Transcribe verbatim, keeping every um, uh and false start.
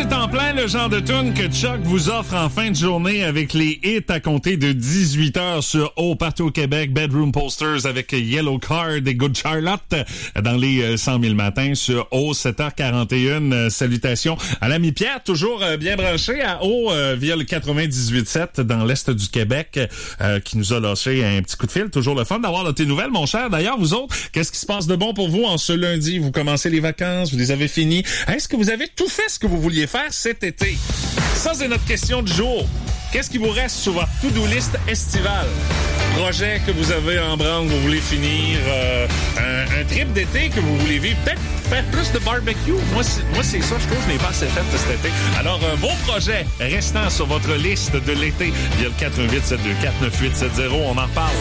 c'est en plein le genre de tune que Chuck vous offre en fin de journée avec les hits à compter de dix-huit heures sur O partout au Québec. Bedroom Posters avec Yellow Card et Good Charlotte dans les cent mille matins sur O, sept heures quarante et une. Salutations à l'ami Pierre, toujours bien branché à O euh, via le quatre-vingt-dix-huit sept dans l'est du Québec, euh, qui nous a lâché un petit coup de fil. Toujours le fun d'avoir de tes nouvelles, mon cher. D'ailleurs, vous autres, qu'est-ce qui se passe de bon pour vous en ce lundi? Vous commencez les vacances, vous les avez finies. Est-ce que vous avez tout fait ce que vous vouliez faire cet été? Ça, c'est notre question du jour. Qu'est-ce qui vous reste sur votre to-do list estivale? Projet que vous avez en branle, vous voulez finir, euh, un, un trip d'été que vous voulez vivre, peut-être faire plus de barbecue. Moi, c'est, moi, c'est ça, je trouve que je n'ai pas assez fait cet été. Alors, euh, vos projets restant sur votre liste de l'été via le quatre un huit sept deux quatre neuf huit sept zéro, on en parle.